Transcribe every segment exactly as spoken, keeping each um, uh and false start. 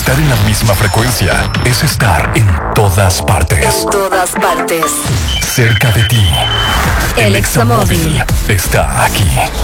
Estar en la misma frecuencia es estar en todas partes. En todas partes. Cerca de ti. El Examóvil está aquí.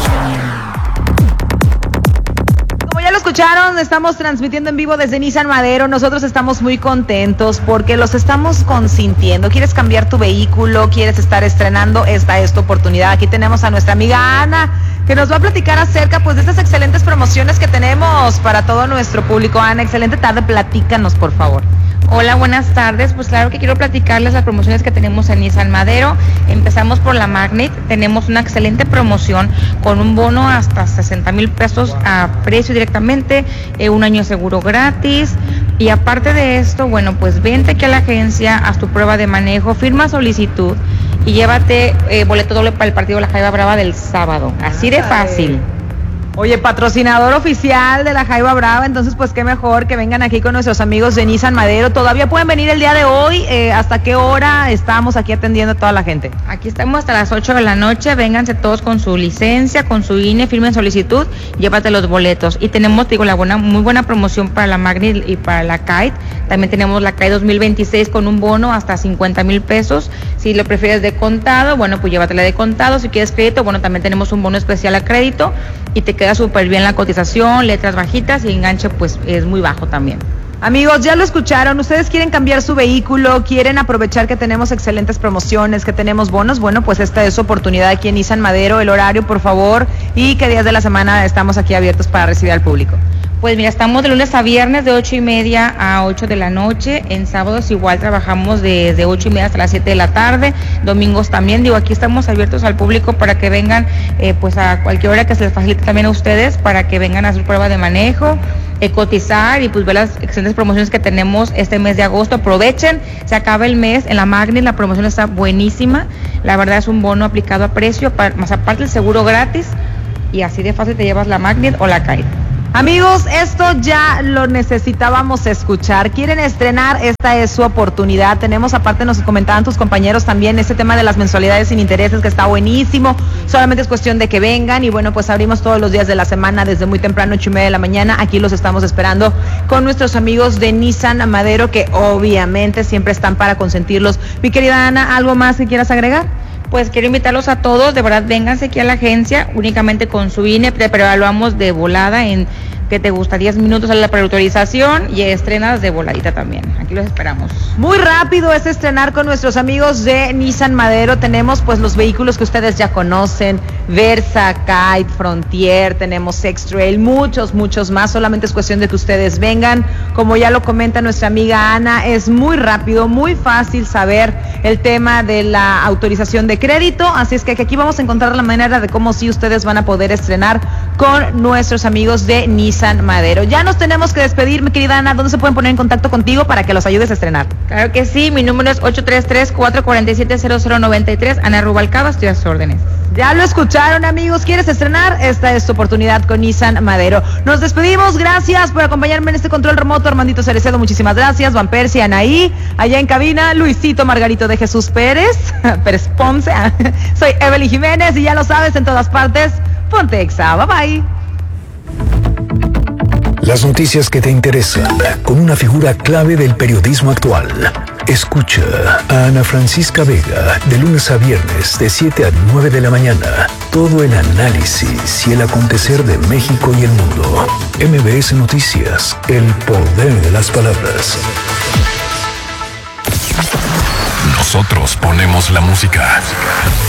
Como ya lo escucharon, estamos transmitiendo en vivo desde Nissan Madero. Nosotros estamos muy contentos porque los estamos consintiendo. ¿Quieres cambiar tu vehículo? ¿Quieres estar estrenando? Esta es tu oportunidad. Aquí tenemos a nuestra amiga Ana, que nos va a platicar acerca pues de estas excelentes promociones que tenemos para todo nuestro público. Ana, excelente tarde, platícanos por favor. Hola, buenas tardes. Pues claro que quiero platicarles las promociones que tenemos en Nissan Madero. Empezamos por la Magnet. Tenemos una excelente promoción con un bono hasta sesenta mil pesos a precio directamente, eh, un año de seguro gratis. Y aparte de esto, bueno, pues vente aquí a la agencia, haz tu prueba de manejo, firma solicitud y llévate eh, boleto doble para el partido de la Jaiba Brava del sábado. Así de fácil. Oye, patrocinador oficial de la Jaiba Brava, entonces pues qué mejor que vengan aquí con nuestros amigos de Nissan Madero. Todavía pueden venir el día de hoy. eh, ¿Hasta qué hora estamos aquí atendiendo a toda la gente? Aquí estamos hasta las ocho de la noche. Vénganse todos con su licencia, con su I N E, firmen solicitud, llévate los boletos. Y tenemos, digo, la buena, muy buena promoción para la Magnet y para la Kite. También tenemos la Kite dos mil veintiséis con un bono hasta cincuenta mil pesos. Si lo prefieres de contado, bueno, pues llévatela de contado. Si quieres crédito, bueno, también tenemos un bono especial a crédito y te queda súper bien la cotización, letras bajitas y enganche pues es muy bajo también. Amigos, ya lo escucharon, ustedes quieren cambiar su vehículo, quieren aprovechar que tenemos excelentes promociones, que tenemos bonos, bueno, pues esta es su oportunidad aquí en Nissan Madero. El horario, por favor, y qué días de la semana estamos aquí abiertos para recibir al público. Pues mira, estamos de lunes a viernes de ocho y media a ocho de la noche. En sábados igual trabajamos desde ocho y media hasta las siete de la tarde. Domingos también, digo, aquí estamos abiertos al público para que vengan eh, pues a cualquier hora que se les facilite también a ustedes, para que vengan a hacer prueba de manejo, eh, cotizar y pues ver las excelentes promociones que tenemos este mes de agosto. Aprovechen, se acaba el mes en la Magnet, la promoción está buenísima. La verdad es un bono aplicado a precio, más aparte el seguro gratis, y así de fácil te llevas la Magnet o la Kite. Amigos, esto ya lo necesitábamos escuchar. ¿Quieren estrenar? Esta es su oportunidad. Tenemos, aparte nos comentaban tus compañeros también, este tema de las mensualidades sin intereses que está buenísimo. Solamente es cuestión de que vengan y bueno, pues abrimos todos los días de la semana desde muy temprano, ocho y media de la mañana. Aquí los estamos esperando con nuestros amigos de Nissan Madero, que obviamente siempre están para consentirlos. Mi querida Ana, ¿algo más que quieras agregar? Pues quiero invitarlos a todos, de verdad, vénganse aquí a la agencia, únicamente con su I N E, pero evaluamos de volada en que te gusta diez minutos a la preautorización y estrenas de voladita también. Aquí los esperamos. Muy rápido es estrenar con nuestros amigos de Nissan Madero. Tenemos pues los vehículos que ustedes ya conocen, Versa, Kite, Frontier, tenemos X-Trail, muchos, muchos más. Solamente es cuestión de que ustedes vengan. Como ya lo comenta nuestra amiga Ana, es muy rápido, muy fácil saber el tema de la autorización de crédito. Así es que aquí vamos a encontrar la manera de cómo sí ustedes van a poder estrenar con nuestros amigos de Nissan Madero. Ya nos tenemos que despedir, mi querida Ana. ¿Dónde se pueden poner en contacto contigo para que los ayudes a estrenar? Claro que sí, mi número es ocho tres tres, cuatro cuatro siete, cero cero nueve tres. Ana Rubalcaba, estoy a sus órdenes. Ya lo escucharon, amigos. ¿Quieres estrenar? Esta es tu oportunidad con Nissan Madero. Nos despedimos. Gracias por acompañarme en este control remoto. Armandito Cerecedo, muchísimas gracias. Van Persia, Anaí, allá en cabina, Luisito Margarito de Jesús Pérez, Pérez Ponce. Soy Evelyn Jiménez y ya lo sabes, en todas partes, ponte Exa. Bye bye. Las noticias que te interesan, con una figura clave del periodismo actual. Escucha a Ana Francisca Vega de lunes a viernes de siete a nueve de la mañana. Todo el análisis y el acontecer de México y el mundo. M B S Noticias, el poder de las palabras. Nosotros ponemos la música.